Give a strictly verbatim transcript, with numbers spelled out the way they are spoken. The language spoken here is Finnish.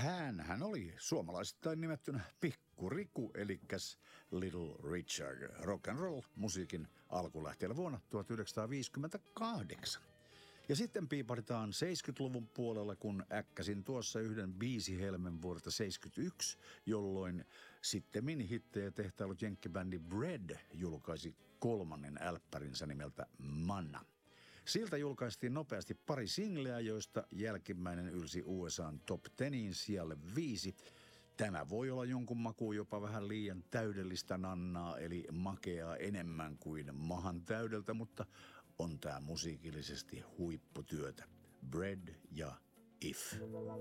Hän, hän oli suomalaisittain nimettynä Pikku Riku, elikäs Little Richard, rock and roll musiikin alkulähteellä vuonna tuhatyhdeksänsataaviisikymmentäkahdeksan. Ja sitten piiparitaan seitsemänkymmentäluvun puolella, kun äkkäsin tuossa yhden biisihelmen vuodelta seitsemänkymmentäyksi, jolloin sittemmin hittejä tehtailut jenkkibändi Bread julkaisi kolmannen älppärinsä nimeltä Manna. Siltä julkaistiin nopeasti pari singleä, joista jälkimmäinen ylsi U S A:n top teniin sijalle viisi. Tämä voi olla jonkun makuun jopa vähän liian täydellistä nannaa, eli makeaa enemmän kuin mahan täydeltä, mutta on tää musiikillisesti huipputyötä. Bread ja If.